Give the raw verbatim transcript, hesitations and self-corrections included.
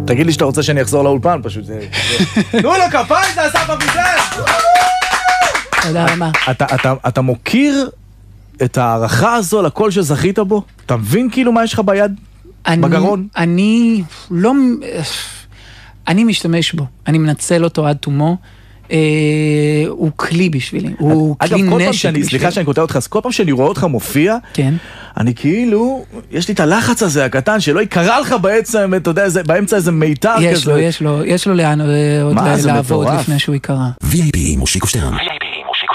תגיד לי שאתה רוצה שאני אחזור לאולפן, פשוט. תנו לו כפיים, זה אסף אביזר! תודה רבה. אתה מוקיר את הערכה הזו לקול שזכית בו? אתה מבין כאילו מה יש לך ביד? בגרון? אני לא... אני משתמש בו. אני מנצל אותו עד תומו. הוא כלי בשבילי. הוא כלי נשק בשבילי. סליחה שאני כותב אותך, אז כל פעם שאני רואה אותך מופיע, אני כאילו, יש לי את הלחץ הזה הקטן, שלא יקרה לך בעצם, אתה יודע, באמצע איזה מיתר כזה. יש לו, יש לו, יש לו לאן עוד לעבוד לפני שהוא יקרה. וי איי פי, מושיקו שטרן.